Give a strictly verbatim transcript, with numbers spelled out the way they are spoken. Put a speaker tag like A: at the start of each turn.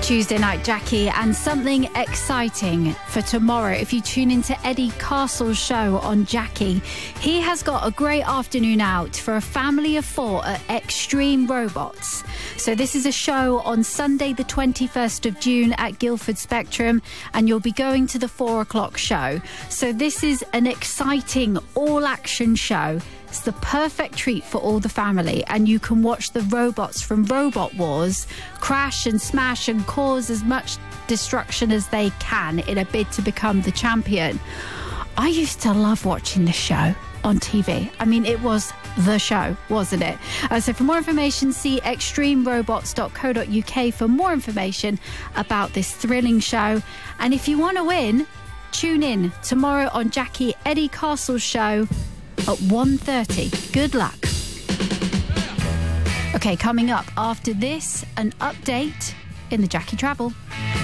A: Tuesday Night Jackie, and something exciting for tomorrow. If you tune into Eddie Castle's show on Jackie, he has got a great afternoon out for a family of four at Extreme Robots. So this is a show on Sunday the twenty-first of June at Guildford Spectrum, and you'll be going to the four o'clock show. So this is an exciting all-action show. It's the perfect treat for all the family, and you can watch the robots from Robot Wars crash and smash and cause as much destruction as they can in a bid to become the champion. I used to love watching this show on T V. I mean, it was the show, wasn't it? Uh, so for more information, see extreme robots dot co dot uk for more information about this thrilling show. And if you want to win, tune in tomorrow on Jackie Eddie Castle's show at one thirty. Good luck. Okay, coming up after this, an update in the Jackie Travel.